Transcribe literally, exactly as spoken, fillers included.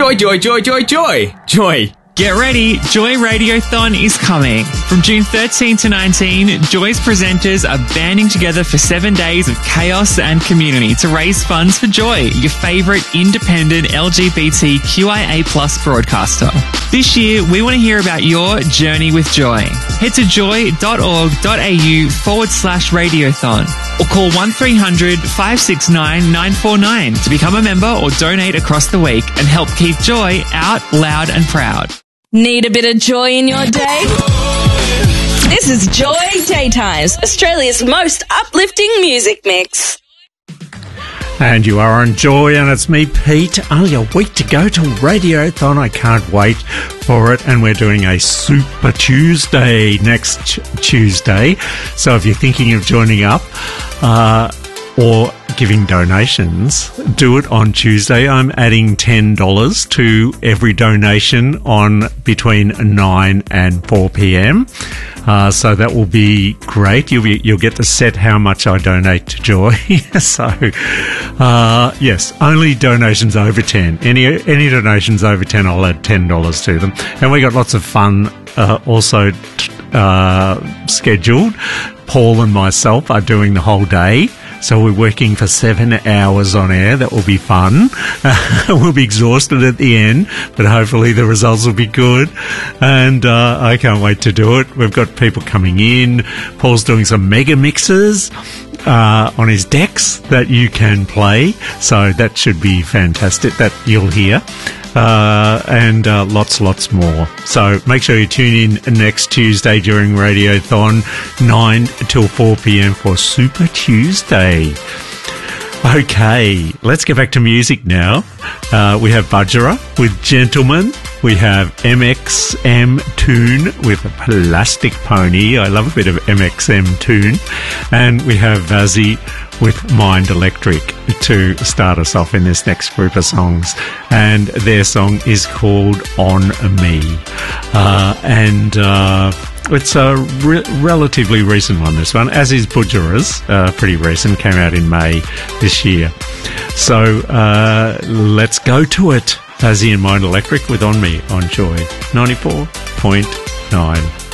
Joy, joy, joy, joy, joy. Joy. Get ready, Joy Radiothon is coming. From June thirteenth to nineteenth, Joy's presenters are banding together for seven days of chaos and community to raise funds for Joy, your favourite independent L G B T Q I A plus broadcaster. This year, we want to hear about your journey with Joy. Head to joy.org.au forward slash radiothon or call one three hundred five six nine nine four nine to become a member or donate across the week and help keep Joy out loud and proud. Need a bit of joy in your day? This is Joy Daytimes, Australia's most uplifting music mix. And you are on Joy, and it's me, Pete. Only a week to go till Radiothon. I can't wait for it. And we're doing a Super Tuesday next ch- Tuesday. So if you're thinking of joining up uh, or giving donations, do it on Tuesday. I'm adding ten dollars to every donation on between nine and four p.m. Uh, so that will be great. You'll be, you'll get to set how much I donate to Joy. so, uh, yes, only donations over ten. Any any donations over ten, I'll add ten dollars to them. And we got lots of fun uh, also uh, scheduled. Paul and myself are doing the whole day. So we're working for seven hours on air. That will be fun. Uh, we'll be exhausted at the end, but hopefully the results will be good. And uh, I can't wait to do it. We've got people coming in. Paul's doing some mega mixes uh, on his decks that you can play. So that should be fantastic. That you'll hear. Uh, and uh, lots, lots more. So make sure you tune in next Tuesday during Radiothon, nine till four p.m. for Super Tuesday. Okay, let's get back to music now. Uh, we have Budgerah with Gentleman. We have M X M Tune with Plastic Pony. I love a bit of M X M Tune. And we have Vazzy with Mind Electric to start us off in this next group of songs. And their song is called On Me. Uh, and uh, it's a re- relatively recent one, this one, as is Budgerah's, uh, pretty recent, came out in May this year. So uh, let's go to it. Vazzy and Mind Electric with On Me on Joy ninety-four point nine.